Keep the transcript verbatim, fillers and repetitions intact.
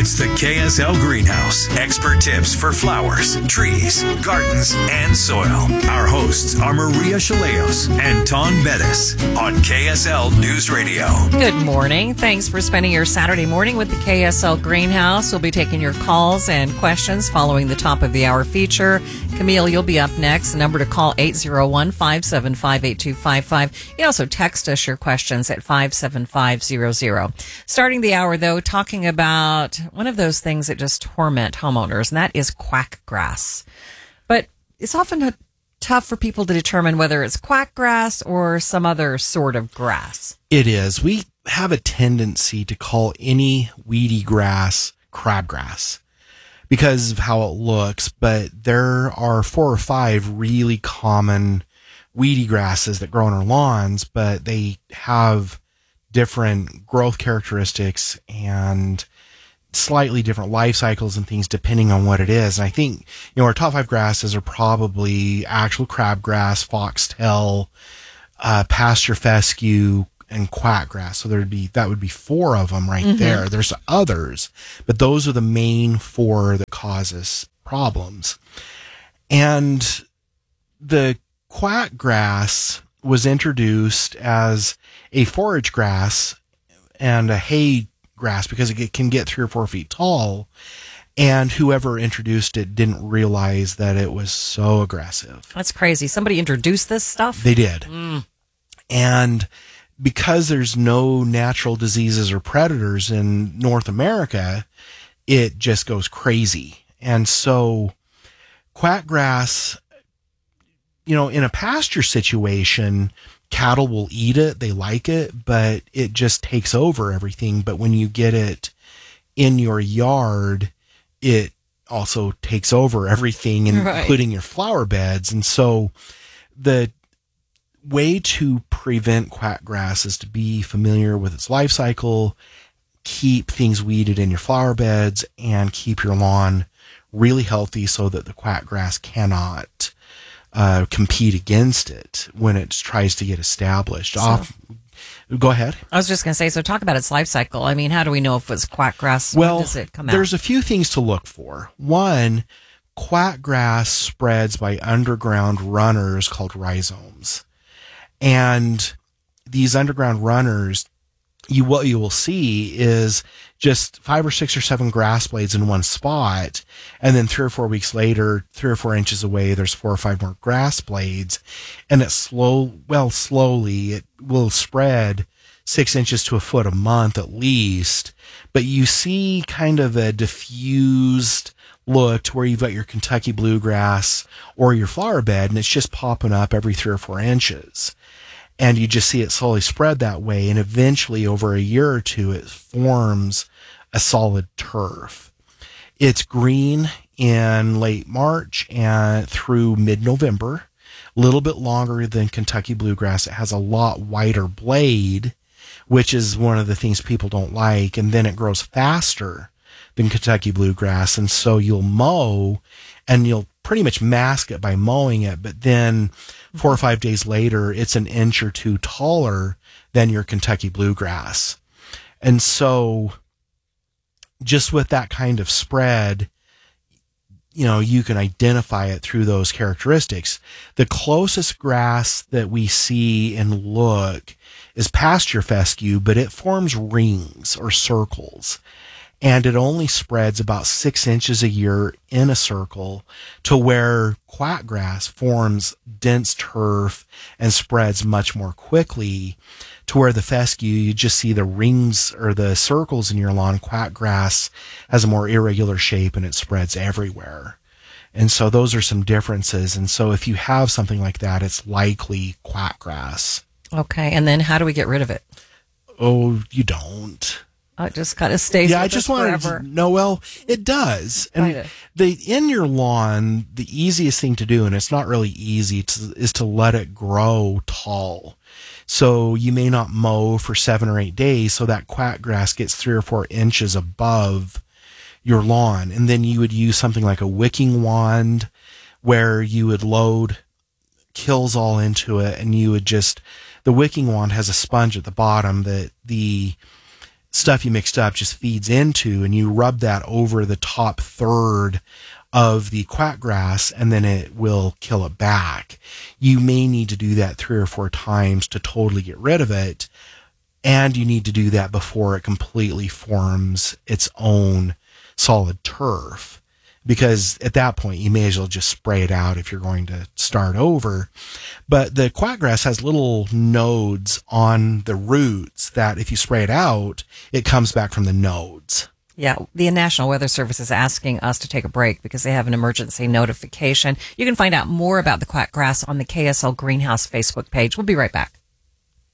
It's the K S L Greenhouse. Expert tips for flowers, trees, gardens, and soil. Our hosts are Maria Chaleos and Ton Bettis on K S L News Radio. Good morning. Thanks for spending your Saturday morning with the K S L Greenhouse. We'll be taking your calls and questions following the top of the hour feature. Camille, you'll be up next. The number to call eight oh one, five seven five, eight two five five. You can also text us your questions at five seven five zero zero. Starting the hour, though, talking about one of those things that just torment homeowners, and that is quackgrass. But it's often a, tough for people to determine whether it's quackgrass or some other sort of grass. It is. We have a tendency to call any weedy grass crabgrass because of how it looks, but there are four or five really common weedy grasses that grow on our lawns, but they have different growth characteristics and slightly different life cycles and things depending on what it is. And I think, you know, our top five grasses are probably actual crabgrass, foxtail, uh, pasture fescue, and quackgrass. So there'd be, that would be four of them right mm-hmm. there. There's others, but those are the main four that causes problems. And the quackgrass was introduced as a forage grass and a hay grass because it can get three or four feet tall. And whoever introduced it didn't realize that it was so aggressive. That's crazy. Somebody introduced this stuff? They did. Mm. And because there's no natural diseases or predators in North America, it just goes crazy. And so quackgrass, you know, in a pasture situation, cattle will eat it. They like it, but it just takes over everything. But when you get it in your yard, it also takes over everything, right. including your flower beds. And so the way to prevent quackgrass is to be familiar with its life cycle, keep things weeded in your flower beds, and keep your lawn really healthy so that the quackgrass cannot uh, compete against it when it tries to get established. So, Off, go ahead. I was just going to say, so talk about its life cycle. I mean, how do we know if it's quackgrass? Well, when does it come out? There's a few things to look for. One, quackgrass spreads by underground runners called rhizomes. And these underground runners, you what you will see is just five or six or seven grass blades in one spot, and then three or four weeks later, three or four inches away, there's four or five more grass blades, and it slow, well, slowly it will spread six inches to a foot a month at least. But you see kind of a diffused look to where you've got your Kentucky bluegrass or your flower bed, and it's just popping up every three or four inches. And you just see it slowly spread that way. And eventually over a year or two, it forms a solid turf. It's green in late March and through mid-November, a little bit longer than Kentucky bluegrass. It has a lot wider blade, which is one of the things people don't like. And then it grows faster than Kentucky bluegrass. And so you'll mow and you'll pretty much mask it by mowing it, but then four or five days later, it's an inch or two taller than your Kentucky bluegrass. And so just with that kind of spread, you know, you can identify it through those characteristics. The closest grass that we see and look is pasture fescue, but it forms rings or circles. And it only spreads about six inches a year in a circle, to where quackgrass forms dense turf and spreads much more quickly, to where the fescue, you just see the rings or the circles in your lawn. Quackgrass has a more irregular shape and it spreads everywhere. And so those are some differences. And so if you have something like that, it's likely quackgrass. Okay. And then how do we get rid of it? Oh, you don't. It just kind of stays. Yeah, with I just us wanted forever. to know. Well, it does. And Kinda. the in your lawn, the easiest thing to do, and it's not really easy, to, is to let it grow tall. So you may not mow for seven or eight days, so that quackgrass gets three or four inches above your lawn, and then you would use something like a wicking wand, where you would load kills all into it, and you would just the wicking wand has a sponge at the bottom that the stuff you mixed up just feeds into, and you rub that over the top third of the quackgrass, and then it will kill it back. You may need to do that three or four times to totally get rid of it, and you need to do that before it completely forms its own solid turf, because at that point you may as well just spray it out if you're going to start over. But the quackgrass has little nodes on the roots that if you spray it out, it comes back from the nodes. Yeah, the National Weather Service is asking us to take a break because they have an emergency notification. You can find out more about the quackgrass on the K S L Greenhouse Facebook page. We'll be right back.